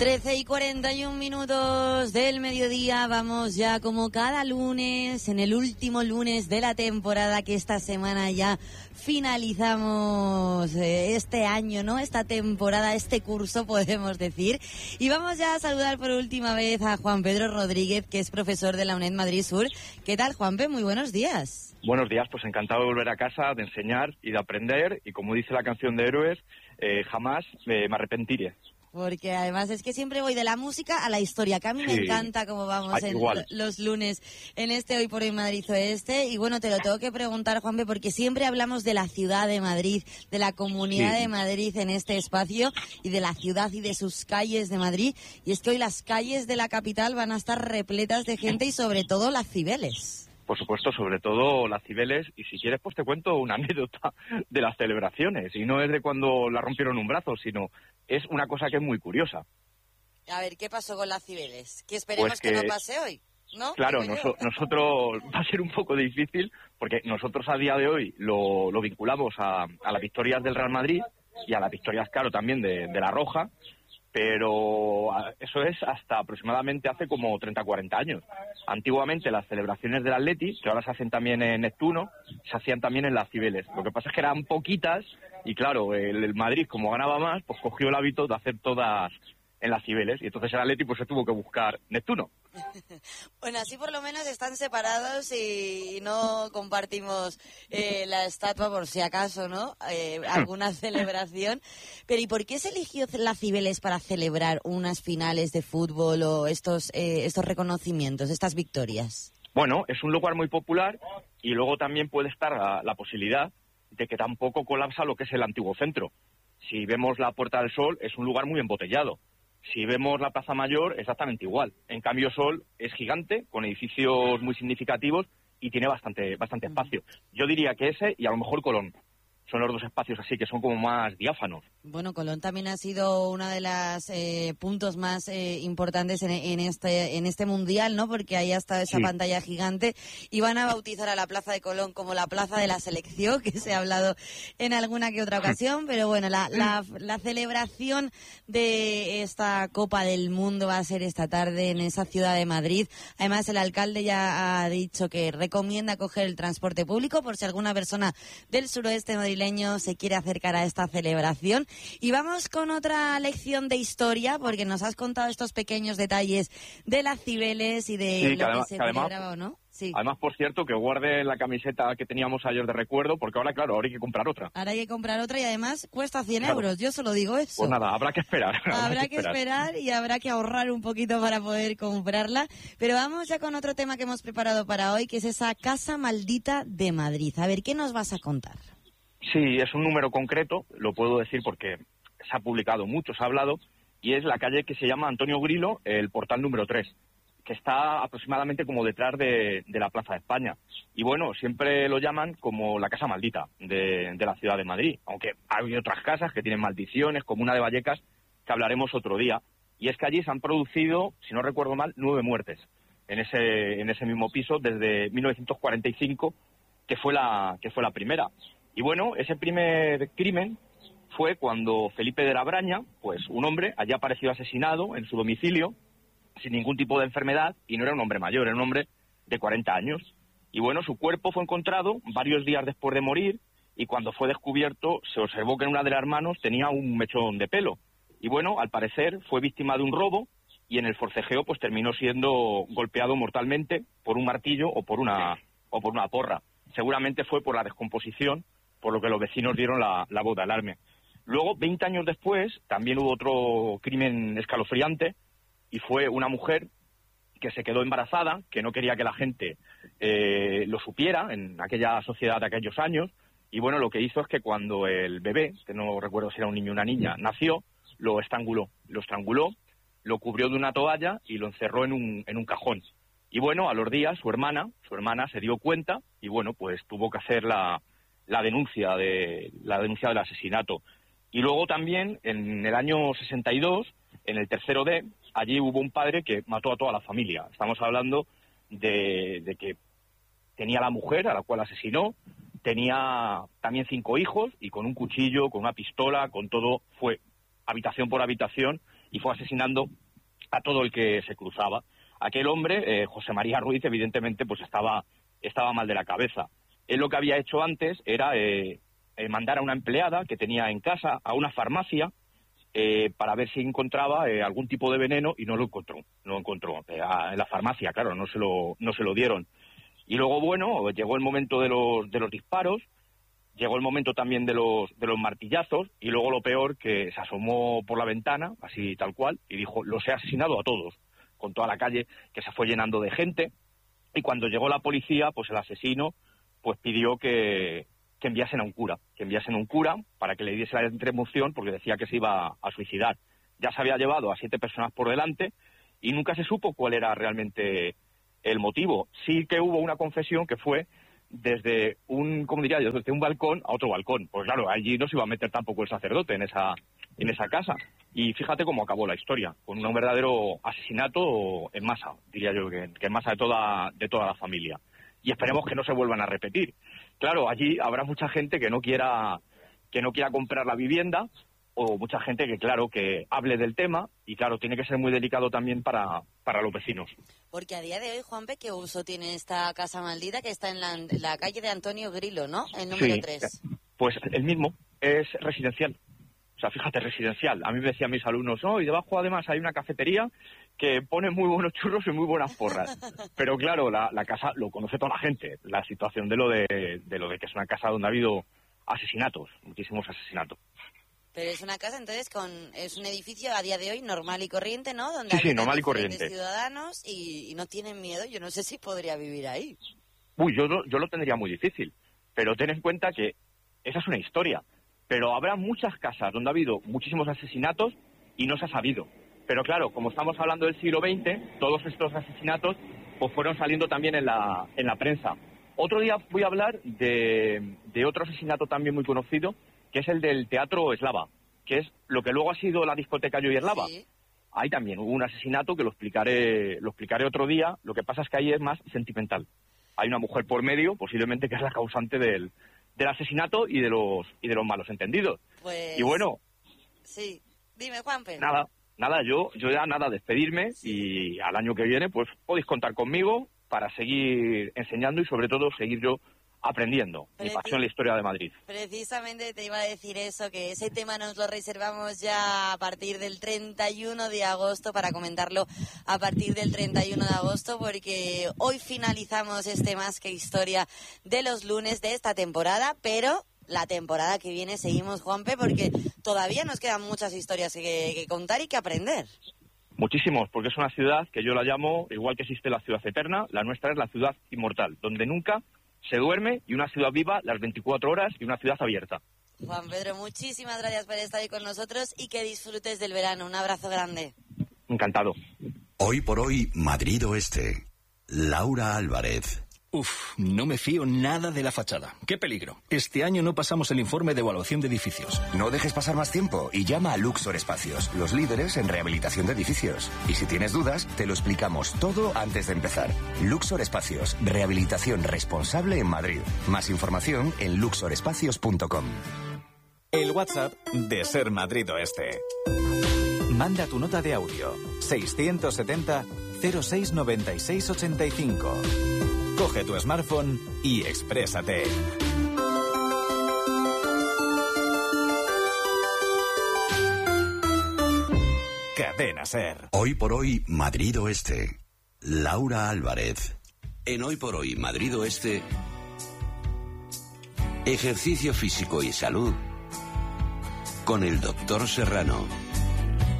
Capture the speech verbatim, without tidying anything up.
trece y cuarenta y un minutos del mediodía, vamos ya como cada lunes, en el último lunes de la temporada, que esta semana ya finalizamos eh, este año, ¿no? Esta temporada, este curso, podemos decir. Y vamos ya a saludar por última vez a Juan Pedro Rodríguez, que es profesor de la UNED Madrid Sur. ¿Qué tal, Juanpe? Muy buenos días. Buenos días, pues encantado de volver a casa, de enseñar y de aprender. Y como dice la canción de Héroes, eh, jamás eh, me arrepentiré. Porque además es que siempre voy de la música a la historia, que a mí sí. me encanta cómo vamos ah, en igual. los lunes en este Hoy por Hoy Madrid Oeste. Y bueno, te lo tengo que preguntar, Juanpe, porque siempre hablamos de la ciudad de Madrid, de la comunidad sí. de Madrid en este espacio, y de la ciudad y de sus calles de Madrid. Y es que hoy las calles de la capital van a estar repletas de gente y sobre todo las Cibeles. Por supuesto, sobre todo las Cibeles, y si quieres pues te cuento una anécdota de las celebraciones, y no es de cuando la rompieron un brazo, sino es una cosa que es muy curiosa. A ver, ¿qué pasó con las Cibeles? Que esperemos pues que, que no pase hoy, ¿no? Claro, noso- nosotros va a ser un poco difícil, porque nosotros a día de hoy lo, lo vinculamos a, a las victorias del Real Madrid, y a las victorias, claro, también de, de la Roja, pero eso es hasta aproximadamente hace como treinta a cuarenta años. Antiguamente las celebraciones del Atleti, que ahora se hacen también en Neptuno, se hacían también en las Cibeles. Lo que pasa es que eran poquitas y claro, el, el Madrid, como ganaba más, pues cogió el hábito de hacer todas en las Cibeles, y entonces el Atleti pues se tuvo que buscar Neptuno. Bueno, así por lo menos están separados y no compartimos eh, la estatua por si acaso, ¿no? Eh, alguna celebración. Pero ¿y por qué se eligió las Cibeles para celebrar unas finales de fútbol o estos eh, estos reconocimientos, estas victorias? Bueno, es un lugar muy popular y luego también puede estar la, la posibilidad de que tampoco colapsa lo que es el antiguo centro. Si vemos la Puerta del Sol, es un lugar muy embotellado. Si vemos la Plaza Mayor, exactamente igual. En cambio, Sol es gigante, con edificios muy significativos y tiene bastante bastante espacio. Yo diría que ese y a lo mejor Colón son los dos espacios así que son como más diáfanos. Bueno, Colón también ha sido uno de los eh, puntos más eh, importantes en, en este en este mundial, ¿no? Porque ahí ha estado esa sí. pantalla gigante, y van a bautizar a la Plaza de Colón como la Plaza de la Selección, que se ha hablado en alguna que otra ocasión, pero bueno, la, la, la celebración de esta Copa del Mundo va a ser esta tarde en esa ciudad de Madrid. Además, el alcalde ya ha dicho que recomienda coger el transporte público por si alguna persona del suroeste madrileño se quiere acercar a esta celebración. Y vamos con otra lección de historia, porque nos has contado estos pequeños detalles de las Cibeles y de sí, lo que, además, se que además, celebraba o no. Sí. Además, por cierto, que guarde la camiseta que teníamos ayer de recuerdo, porque ahora, claro, ahora hay que comprar otra. Ahora hay que comprar otra y además cuesta cien claro. euros, yo solo digo eso. Pues nada, habrá que esperar. Habrá, habrá que esperar. esperar y habrá que ahorrar un poquito para poder comprarla. Pero vamos ya con otro tema que hemos preparado para hoy, que es esa Casa Maldita de Madrid. A ver, ¿qué nos vas a contar? Sí, es un número concreto, lo puedo decir porque se ha publicado mucho, se ha hablado, y es la calle que se llama Antonio Grilo, el portal número tres, que está aproximadamente como detrás de, de la Plaza de España. Y bueno, siempre lo llaman como la casa maldita de, de la ciudad de Madrid, aunque hay otras casas que tienen maldiciones, como una de Vallecas, que hablaremos otro día. Y es que allí se han producido, si no recuerdo mal, nueve muertes en ese, en ese mismo piso desde mil novecientos cuarenta y cinco, que fue la, que fue la primera. Y bueno, ese primer crimen fue cuando Felipe de la Braña, pues un hombre, allí apareció asesinado en su domicilio, sin ningún tipo de enfermedad, y no era un hombre mayor, era un hombre de cuarenta años. Y bueno, su cuerpo fue encontrado varios días después de morir, y cuando fue descubierto se observó que en una de las manos tenía un mechón de pelo. Y bueno, al parecer fue víctima de un robo, y en el forcejeo pues terminó siendo golpeado mortalmente por un martillo o por una, o por una porra. Seguramente fue por la descomposición, por lo que los vecinos dieron la, la voz de alarme. Luego, veinte años después, también hubo otro crimen escalofriante, y fue una mujer que se quedó embarazada, que no quería que la gente eh, lo supiera en aquella sociedad de aquellos años, y bueno, lo que hizo es que cuando el bebé, que no recuerdo si era un niño o una niña, nació, lo estranguló, lo estranguló, lo cubrió de una toalla y lo encerró en un, en un cajón. Y bueno, a los días, su hermana, su hermana se dio cuenta, y bueno, pues tuvo que hacer la... la denuncia de la denuncia del asesinato. Y luego también en el año sesenta y dos, en el tercero D, allí hubo un padre que mató a toda la familia. Estamos hablando de, de que tenía la mujer a la cual asesinó, tenía también cinco hijos, y con un cuchillo, con una pistola, con todo, fue habitación por habitación, y fue asesinando a todo el que se cruzaba. Aquel hombre, eh, José María Ruiz, evidentemente, pues estaba, estaba mal de la cabeza. Él lo que había hecho antes era eh, eh, mandar a una empleada que tenía en casa a una farmacia eh, para ver si encontraba eh, algún tipo de veneno, y no lo encontró. No lo encontró. Eh, en la farmacia, claro, no se lo, no se lo dieron. Y luego, bueno, llegó el momento de los, de los disparos, llegó el momento también de los, de los martillazos, y luego lo peor, que se asomó por la ventana, así tal cual, y dijo: los he asesinado a todos, con toda la calle que se fue llenando de gente. Y cuando llegó la policía, pues el asesino pues pidió que, que enviasen a un cura, que enviasen a un cura para que le diese la remoción, porque decía que se iba a suicidar. Ya se había llevado a siete personas por delante y nunca se supo cuál era realmente el motivo. Sí que hubo una confesión que fue desde un, ¿cómo diría yo?, desde un balcón a otro balcón. Pues claro, allí no se iba a meter tampoco el sacerdote en esa, en esa casa. Y fíjate cómo acabó la historia, con un verdadero asesinato en masa, diría yo, que, que en masa de toda, de toda la familia. Y esperemos que no se vuelvan a repetir. Claro, allí habrá mucha gente que no quiera, que no quiera comprar la vivienda, o mucha gente que, claro, que hable del tema, y claro, tiene que ser muy delicado también para, para los vecinos. Porque a día de hoy, Juanpe, ¿qué uso tiene esta casa maldita que está en la, en la calle de Antonio Grilo, ¿no? El número sí, tres. Pues el mismo, es residencial. O sea, fíjate, residencial. A mí me decían mis alumnos, no, y debajo además hay una cafetería que pone muy buenos churros y muy buenas porras. Pero claro, la, la casa lo conoce toda la gente, la situación de lo de, de lo de que es una casa donde ha habido asesinatos, muchísimos asesinatos. Pero es una casa, entonces, con es un edificio a día de hoy normal y corriente, ¿no? Donde sí, sí, normal y corriente. Ciudadanos y, y no tienen miedo. Yo no sé si podría vivir ahí. Uy, yo, yo lo tendría muy difícil. Pero ten en cuenta que esa es una historia. Pero habrá muchas casas donde ha habido muchísimos asesinatos y no se ha sabido. Pero claro, como estamos hablando del siglo veinte, todos estos asesinatos pues fueron saliendo también en la, en la prensa. Otro día voy a hablar de, de otro asesinato también muy conocido, que es el del Teatro Eslava, que es lo que luego ha sido la discoteca Joy Eslava. Sí. Ahí también hubo un asesinato que lo explicaré, lo explicaré otro día. Lo que pasa es que ahí es más sentimental. Hay una mujer por medio, posiblemente, que es la causante del, del asesinato y de los y de los malos entendidos. Pues... Y bueno... Sí, dime, Juanpe. Nada, nada, yo, yo ya nada, despedirme, sí. Y al año que viene pues podéis contar conmigo para seguir enseñando y sobre todo seguir yo aprendiendo. Preci- mi pasión en la historia de Madrid. Precisamente te iba a decir eso, que ese tema nos lo reservamos ya a partir del treinta y uno de agosto, para comentarlo a partir del treinta y uno de agosto, porque hoy finalizamos este Más que Historia de los lunes de esta temporada, pero la temporada que viene seguimos, Juanpe, porque todavía nos quedan muchas historias que, que contar y que aprender. Muchísimos, porque es una ciudad que yo la llamo, igual que existe la ciudad eterna, la nuestra es la ciudad inmortal, donde nunca se duerme, y una ciudad viva las veinticuatro horas y una ciudad abierta. Juan Pedro, muchísimas gracias por estar ahí con nosotros y que disfrutes del verano. Un abrazo grande. Encantado. Hoy por hoy, Madrid Oeste. Laura Álvarez. Uf, no me fío nada de la fachada. ¡Qué peligro! Este año no pasamos el informe de evaluación de edificios. No dejes pasar más tiempo y llama a Luxor Espacios, los líderes en rehabilitación de edificios. Y si tienes dudas, te lo explicamos todo antes de empezar. Luxor Espacios, rehabilitación responsable en Madrid. Más información en luxor espacios punto com. El WhatsApp de Ser Madrid Oeste. Manda tu nota de audio. seiscientos setenta, cero seis, noventa y seis, ochenta y cinco. Coge tu smartphone y exprésate. Cadena Ser. Hoy por hoy, Madrid Oeste. Laura Álvarez. En Hoy por hoy, Madrid Oeste, ejercicio físico y salud con el doctor Serrano.